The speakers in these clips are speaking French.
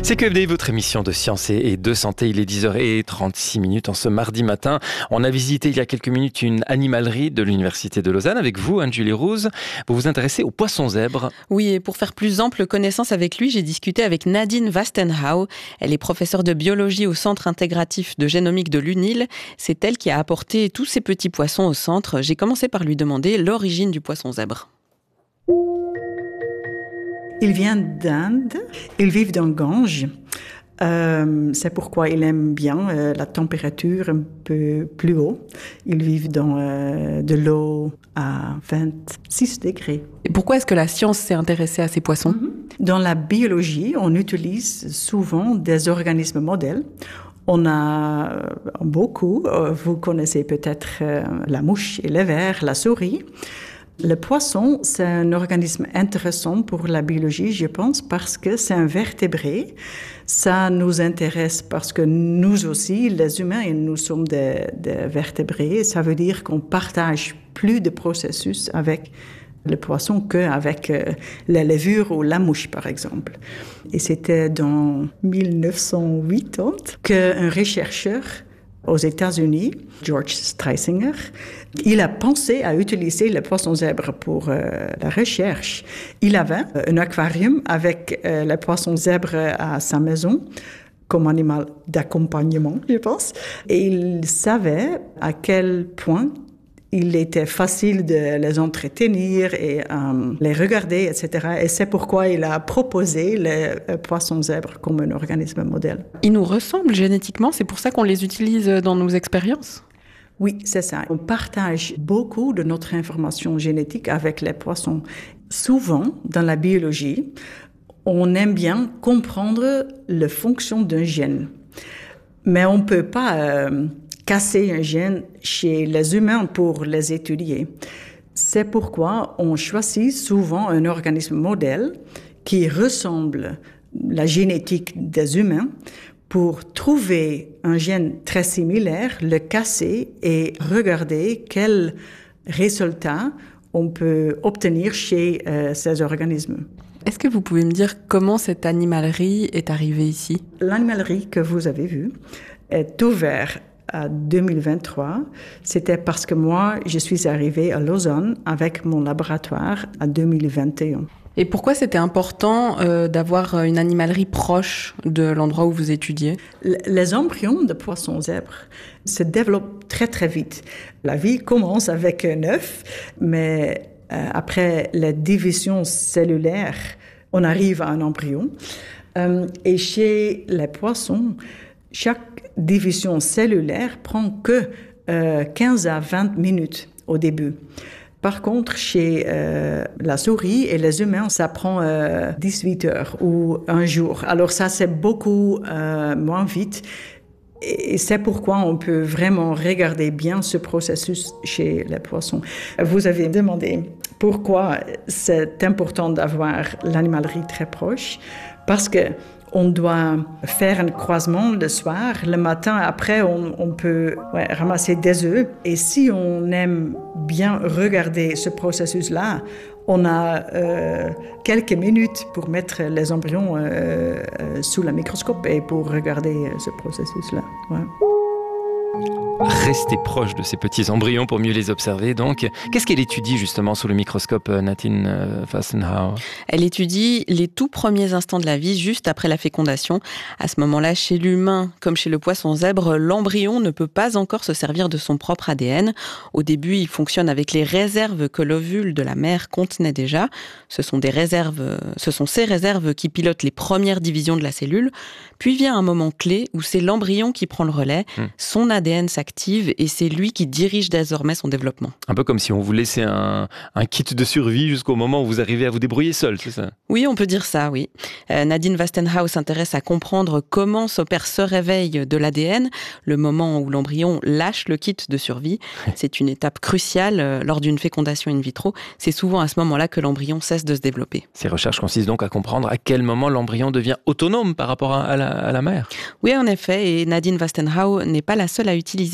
C'est QFD, votre émission de science et de santé. Il est 10h36 en ce mardi matin. On a visité il y a quelques minutes une animalerie de l'Université de Lausanne avec vous, Anne-Julie Rouse. Vous vous intéressez aux poissons zèbres. Oui, et pour faire plus ample connaissance avec lui, j'ai discuté avec Nadine Vastenhau. Elle est professeure de biologie au Centre intégratif de génomique de l'UNIL. C'est elle qui a apporté tous ces petits poissons au centre. J'ai commencé par lui demander l'origine du poisson zèbre. Il vient d'Inde, ils vivent dans Gange. C'est pourquoi ils aiment bien la température un peu plus haut. Ils vivent dans de l'eau à 26 degrés. Et pourquoi est-ce que la science s'est intéressée à ces poissons ? Dans la biologie, on utilise souvent des organismes modèles. On a beaucoup, vous connaissez peut-être la mouche et le ver, la souris. Le poisson, c'est un organisme intéressant pour la biologie, je pense, parce que c'est un vertébré. Ça nous intéresse parce que nous aussi, les humains, nous sommes des vertébrés. Ça veut dire qu'on partage plus de processus avec le poisson qu'avec la levure ou la mouche, par exemple. Et c'était dans 1980 qu'un chercheur aux États-Unis, George Streisinger, il a pensé à utiliser le poisson zèbre pour la recherche. Il avait un aquarium avec le poisson zèbre à sa maison, comme animal d'accompagnement, je pense. Et il savait à quel point il était facile de les entretenir et les regarder, etc. Et c'est pourquoi il a proposé le poisson zèbre comme un organisme modèle. Ils nous ressemblent génétiquement, c'est pour ça qu'on les utilise dans nos expériences ? Oui, c'est ça. On partage beaucoup de notre information génétique avec les poissons. Souvent, dans la biologie, on aime bien comprendre la fonction d'un gène. Mais on ne peut pas casser un gène chez les humains pour les étudier. C'est pourquoi on choisit souvent un organisme modèle qui ressemble à la génétique des humains pour trouver un gène très similaire, le casser et regarder quels résultats on peut obtenir chez ces organismes. Est-ce que vous pouvez me dire comment cette animalerie est arrivée ici ? L'animalerie que vous avez vue est ouverte en 2023. C'était parce que moi, je suis arrivée à Lausanne avec mon laboratoire en 2021. Et pourquoi c'était important d'avoir une animalerie proche de l'endroit où vous étudiez ? Les embryons de poissons zèbres se développent très très vite. La vie commence avec un œuf, mais après la division cellulaire, on arrive à un embryon. Et chez les poissons, chaque division cellulaire prend que 15 à 20 minutes au début. Par contre, chez la souris et les humains, ça prend 18 heures ou un jour. Alors ça, c'est beaucoup moins vite. Et c'est pourquoi on peut vraiment regarder bien ce processus chez les poissons. Vous avez demandé pourquoi c'est important d'avoir l'animalerie très proche. Parce que on doit faire un croisement le soir. Le matin, après, on peut ramasser des œufs. Et si on aime bien regarder ce processus-là, on a quelques minutes pour mettre les embryons sous le microscope et pour regarder ce processus-là. Ouais. Rester proche de ces petits embryons pour mieux les observer. Donc, qu'est-ce qu'elle étudie justement sous le microscope, Nadine Vastenhau ? Elle étudie les tout premiers instants de la vie, juste après la fécondation. À ce moment-là, chez l'humain, comme chez le poisson zèbre, l'embryon ne peut pas encore se servir de son propre ADN. Au début, il fonctionne avec les réserves que l'ovule de la mère contenait déjà. Ce sont ces réserves qui pilotent les premières divisions de la cellule. Puis vient un moment clé où c'est l'embryon qui prend le relais. Son ADN s'active et c'est lui qui dirige désormais son développement. Un peu comme si on vous laissait un kit de survie jusqu'au moment où vous arrivez à vous débrouiller seul, c'est ça ? Oui, on peut dire ça, oui. Nadine Vastenhau s'intéresse à comprendre comment s'opère ce réveil de l'ADN, le moment où l'embryon lâche le kit de survie. C'est une étape cruciale lors d'une fécondation in vitro. C'est souvent à ce moment-là que l'embryon cesse de se développer. Ces recherches consistent donc à comprendre à quel moment l'embryon devient autonome par rapport à la mère. Oui, en effet, et Nadine Vastenhau n'est pas la seule à utiliser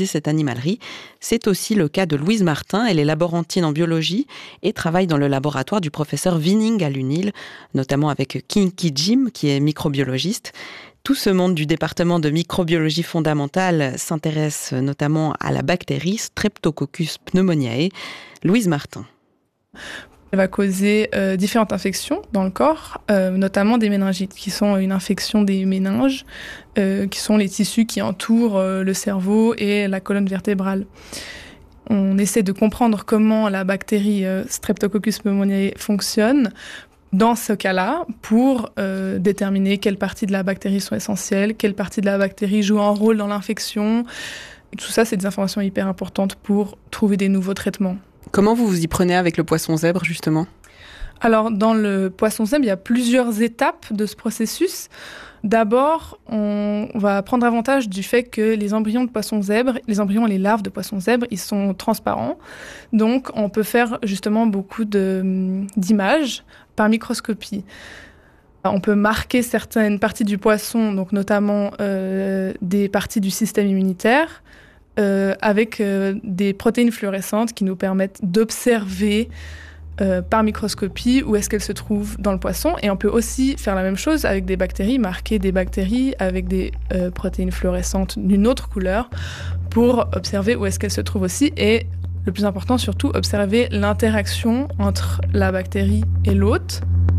réaliser cette animalerie. C'est aussi le cas de Louise Martin. Elle est laborantine en biologie et travaille dans le laboratoire du professeur Vining à l'UNIL, notamment avec Kinky Jim, qui est microbiologiste. Tout ce monde du département de microbiologie fondamentale s'intéresse notamment à la bactérie Streptococcus pneumoniae. Louise Martin. Elle va causer différentes infections dans le corps, notamment des méningites, qui sont une infection des méninges, qui sont les tissus qui entourent le cerveau et la colonne vertébrale. On essaie de comprendre comment la bactérie Streptococcus pneumoniae fonctionne dans ce cas-là pour déterminer quelles parties de la bactérie sont essentielles, quelles parties de la bactérie jouent un rôle dans l'infection. Tout ça, c'est des informations hyper importantes pour trouver des nouveaux traitements. Comment vous vous y prenez avec le poisson zèbre, justement ? Alors, dans le poisson zèbre, il y a plusieurs étapes de ce processus. D'abord, on va prendre avantage du fait que les embryons de poisson zèbre, les embryons et les larves de poisson zèbre, ils sont transparents. Donc, on peut faire justement beaucoup d'images par microscopie. On peut marquer certaines parties du poisson, donc notamment des parties du système immunitaire, avec des protéines fluorescentes qui nous permettent d'observer par microscopie où est-ce qu'elles se trouvent dans le poisson. Et on peut aussi faire la même chose avec des bactéries, marquer des bactéries avec des protéines fluorescentes d'une autre couleur pour observer où est-ce qu'elles se trouvent aussi. Et le plus important, surtout, observer l'interaction entre la bactérie et l'hôte.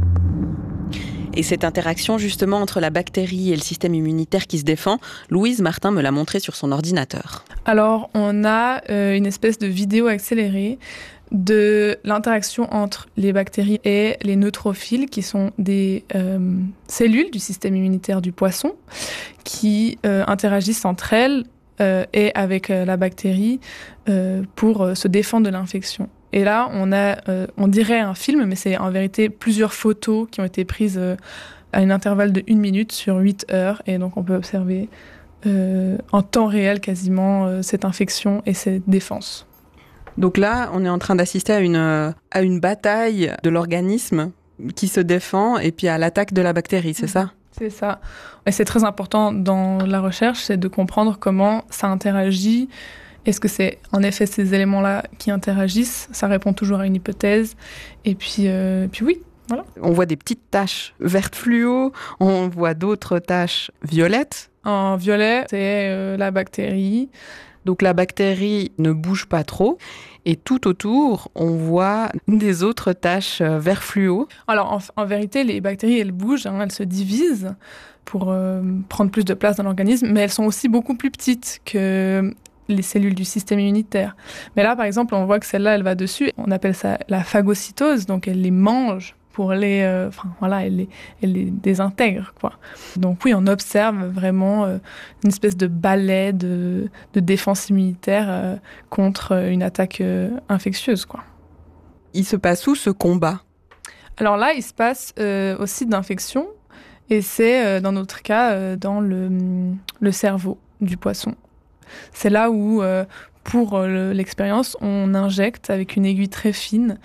Et cette interaction justement entre la bactérie et le système immunitaire qui se défend, Louise Martin me l'a montré sur son ordinateur. Alors, on a une espèce de vidéo accélérée de l'interaction entre les bactéries et les neutrophiles, qui sont des cellules du système immunitaire du poisson, qui interagissent entre elles et avec la bactérie pour se défendre de l'infection. Et là, on dirait un film, mais c'est en vérité plusieurs photos qui ont été prises à un intervalle de 1 minute sur 8 heures. Et donc, on peut observer en temps réel quasiment cette infection et cette défense. Donc là, on est en train d'assister à une bataille de l'organisme qui se défend et puis à l'attaque de la bactérie, c'est ça ? C'est ça. Et c'est très important dans la recherche, c'est de comprendre comment ça interagit. Est-ce que c'est en effet ces éléments-là qui interagissent ? Ça répond toujours à une hypothèse. Et puis oui, voilà. On voit des petites taches vertes fluo, on voit d'autres taches violettes. En violet, c'est la bactérie. Donc la bactérie ne bouge pas trop. Et tout autour, on voit des autres taches vert fluo. Alors en vérité, les bactéries, elles bougent, elles se divisent pour prendre plus de place dans l'organisme. Mais elles sont aussi beaucoup plus petites que les cellules du système immunitaire. Mais là, par exemple, on voit que celle-là, elle va dessus. On appelle ça la phagocytose, donc elle les mange pour elle les désintègre, quoi. Donc oui, on observe vraiment une espèce de balai de défense immunitaire contre une attaque infectieuse, quoi. Il se passe où ce combat ? Alors là, il se passe au site d'infection, et c'est, dans notre cas, dans le cerveau du poisson. C'est là où, pour l'expérience, on injecte avec une aiguille très fine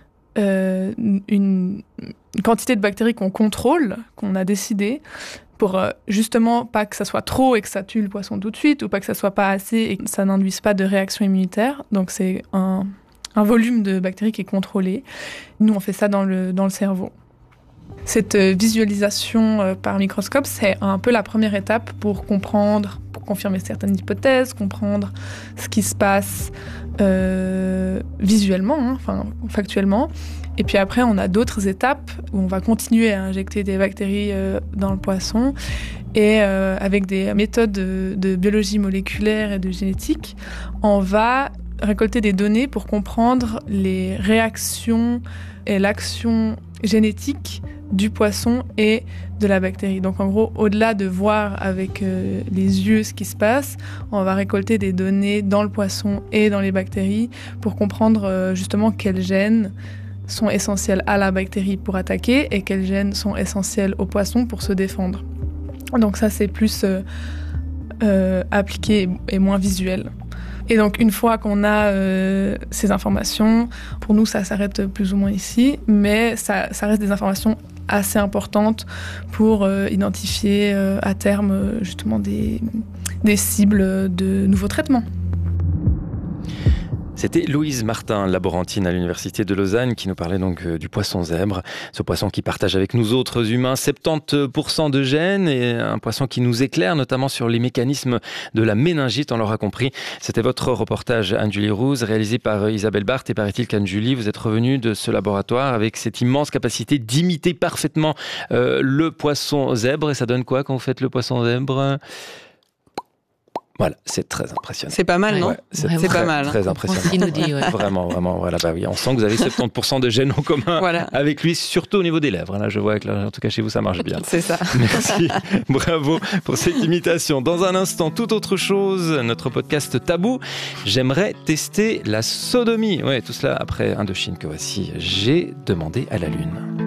une quantité de bactéries qu'on contrôle, qu'on a décidé, pour justement pas que ça soit trop et que ça tue le poisson tout de suite, ou pas que ça soit pas assez et que ça n'induise pas de réaction immunitaire. Donc c'est un volume de bactéries qui est contrôlé. Nous, on fait ça dans le cerveau. Cette visualisation par microscope, c'est un peu la première étape pour comprendre, pour confirmer certaines hypothèses, comprendre ce qui se passe visuellement, factuellement. Et puis après, on a d'autres étapes où on va continuer à injecter des bactéries dans le poisson. Et avec des méthodes de biologie moléculaire et de génétique, on va récolter des données pour comprendre les réactions et l'action génétique du poisson et de la bactérie. Donc en gros, au-delà de voir avec les yeux ce qui se passe, on va récolter des données dans le poisson et dans les bactéries pour comprendre justement quels gènes sont essentiels à la bactérie pour attaquer et quels gènes sont essentiels au poisson pour se défendre. Donc ça, c'est plus appliqué et moins visuel. Et donc, une fois qu'on a ces informations, pour nous, ça s'arrête plus ou moins ici, mais ça reste des informations assez importantes pour identifier à terme justement des cibles de nouveaux traitements. C'était Louise Martin, laborantine à l'Université de Lausanne, qui nous parlait donc du poisson zèbre. Ce poisson qui partage avec nous autres humains 70% de gènes et un poisson qui nous éclaire notamment sur les mécanismes de la méningite, on l'aura compris. C'était votre reportage, Anne-Julie Rouz, réalisé par Isabelle Barthes. Et paraît-il qu'Anne-Julie, vous êtes revenue de ce laboratoire avec cette immense capacité d'imiter parfaitement le poisson zèbre. Et ça donne quoi quand vous faites le poisson zèbre ? Voilà, c'est très impressionnant. C'est pas mal, non ? Ouais, c'est pas mal. Très impressionnant. Il nous dit, ouais. Vraiment, voilà, bah oui, on sent que vous avez 70% de gènes en commun avec lui, surtout au niveau des lèvres. Là, je vois que là, en tout cas chez vous, ça marche bien. C'est ça. Merci, bravo pour cette imitation. Dans un instant, toute autre chose, notre podcast Tabou. J'aimerais tester la sodomie. Ouais, tout cela après Indochine que voici. J'ai demandé à la Lune.